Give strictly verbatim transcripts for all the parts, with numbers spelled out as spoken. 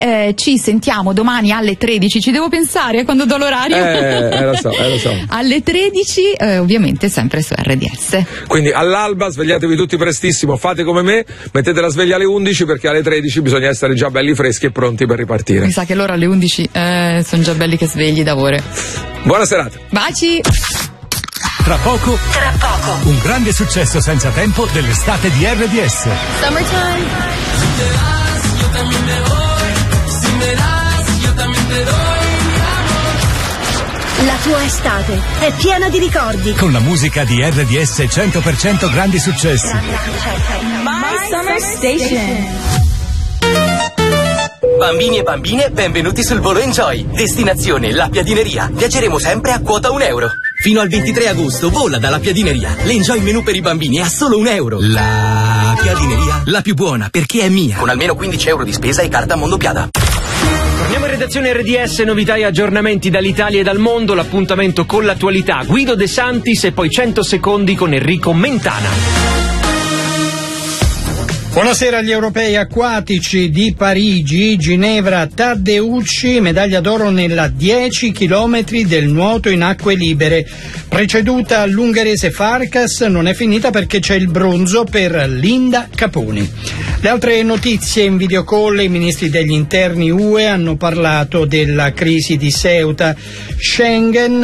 Eh, ci sentiamo domani alle tredici, ci devo pensare quando do l'orario. Eh, eh lo so, eh, lo so. Alle tredici, eh, ovviamente sempre su R D S. Quindi all'alba svegliatevi tutti prestissimo, fate come me, mettete la sveglia alle undici perché alle tredici bisogna essere già belli freschi e pronti per ripartire. Mi sa che loro alle undici eh, sono già belli che svegli da ore. Buona serata. Baci. Tra poco, tra poco, un grande successo senza tempo dell'estate di R D S. Summertime. La tua estate è piena di ricordi. Con la musica di R D S cento per cento grandi successi. My Summer Station. Bambini e bambine, benvenuti sul volo Enjoy. Destinazione La Piadineria. Viaggeremo sempre a quota un euro. Fino al ventitré agosto vola dalla Piadineria. L'Enjoy menù per i bambini è a solo un euro. La Piadineria, la più buona perché è mia. Con almeno quindici euro di spesa e carta Mondopiada. Torniamo in redazione R D S, novità e aggiornamenti dall'Italia e dal mondo, l'appuntamento con l'attualità. Guido De Santis e poi cento secondi con Enrico Mentana. Buonasera agli europei acquatici di Parigi. Ginevra Taddeucci, medaglia d'oro nella dieci chilometri del nuoto in acque libere. Preceduta l'ungherese Farkas, non è finita perché c'è il bronzo per Linda Caponi. Le altre notizie in videocall: i ministri degli interni U E hanno parlato della crisi di Ceuta. Schengen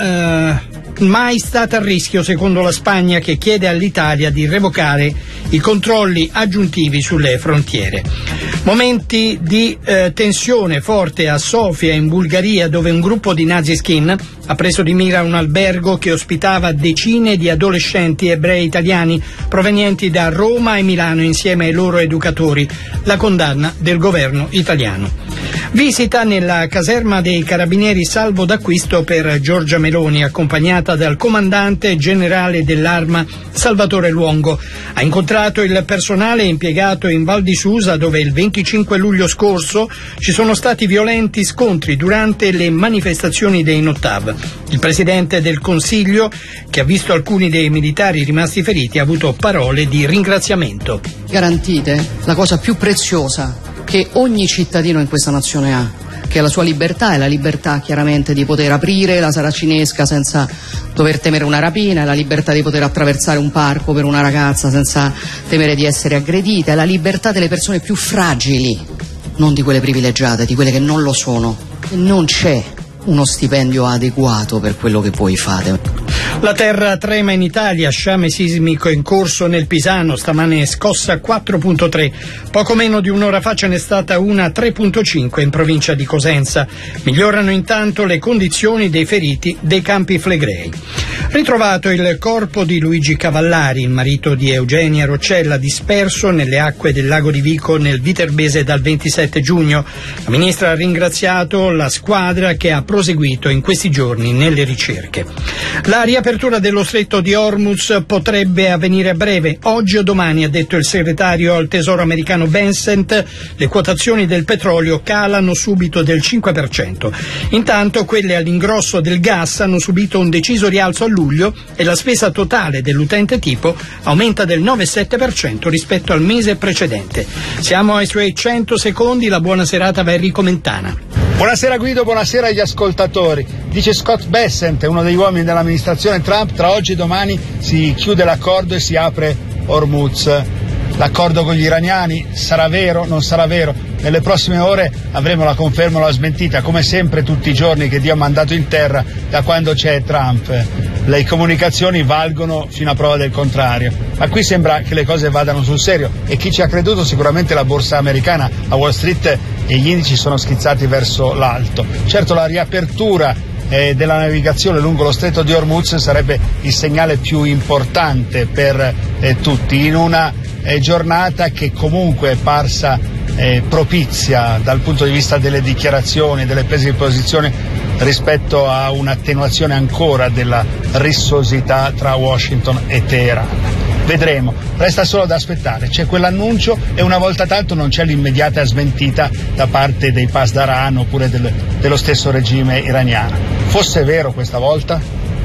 eh, mai stata a rischio secondo la Spagna, che chiede all'Italia di revocare i controlli aggiuntivi sulle frontiere. Momenti di eh, tensione forte a Sofia in Bulgaria, dove un gruppo di Naziskin ha preso di mira un albergo che ospitava decine di adolescenti ebrei italiani provenienti da Roma e Milano insieme ai loro educatori. La condanna del governo italiano. Visita nella caserma dei carabinieri salvo d'acquisto per Giorgia Meloni, accompagnata dal comandante generale dell'Arma Salvatore Luongo. Ha incontrato il personale impiegato in Val di Susa, dove il venticinque luglio scorso ci sono stati violenti scontri durante le manifestazioni dei Notav. Il presidente del Consiglio, che ha visto alcuni dei militari rimasti feriti, ha avuto parole di ringraziamento. Garantite la cosa più preziosa che ogni cittadino in questa nazione ha, che è la sua libertà, e la libertà chiaramente di poter aprire la saracinesca senza dover temere una rapina, è la libertà di poter attraversare un parco per una ragazza senza temere di essere aggredita, è la libertà delle persone più fragili, non di quelle privilegiate, di quelle che non lo sono. E non c'è uno stipendio adeguato per quello che voi fate. La terra trema in Italia, sciame sismico in corso nel Pisano, stamane scossa quattro virgola tre, poco meno di un'ora fa ce n'è stata una tre virgola cinque in provincia di Cosenza. Migliorano intanto le condizioni dei feriti dei Campi Flegrei. Ritrovato il corpo di Luigi Cavallari, il marito di Eugenia Roccella, disperso nelle acque del lago di Vico nel Viterbese dal ventisette giugno. La ministra ha ringraziato la squadra che ha proseguito in questi giorni nelle ricerche. La riapertura dello stretto di Hormuz potrebbe avvenire a breve, oggi o domani, ha detto il segretario al Tesoro americano Bessent. Le quotazioni del petrolio calano subito del cinque per cento. Intanto quelle all'ingrosso del gas hanno subito un deciso rialzo a luglio e la spesa totale dell'utente tipo aumenta del nove virgola sette per cento rispetto al mese precedente. Siamo ai suoi cento secondi, la buona serata va Enrico Mentana. Buonasera Guido, buonasera agli ascoltatori. Dice Scott Bessent, uno degli uomini dell'amministrazione Trump, tra oggi e domani si chiude l'accordo e si apre Hormuz. L'accordo con gli iraniani sarà vero, non sarà vero? Nelle prossime ore avremo la conferma o la smentita, come sempre tutti i giorni che Dio ha mandato in terra da quando c'è Trump. Le comunicazioni valgono fino a prova del contrario, ma qui sembra che le cose vadano sul serio e chi ci ha creduto sicuramente la borsa americana, a Wall Street e gli indici sono schizzati verso l'alto. Certo, la riapertura eh, della navigazione lungo lo stretto di Hormuz sarebbe il segnale più importante per eh, tutti in una eh, giornata che comunque è parsa eh, propizia dal punto di vista delle dichiarazioni, delle prese di posizione rispetto a un'attenuazione ancora della rissosità tra Washington e Teheran. Vedremo, resta solo da aspettare, c'è quell'annuncio e una volta tanto non c'è l'immediata smentita da parte dei Pasdaran oppure del, dello stesso regime iraniano. Fosse vero questa volta?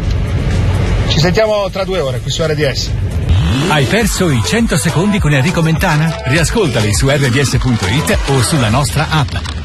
Ci sentiamo tra due ore qui su R D S. Hai perso i cento secondi con Enrico Mentana? Riascoltali su R D S punto it o sulla nostra app.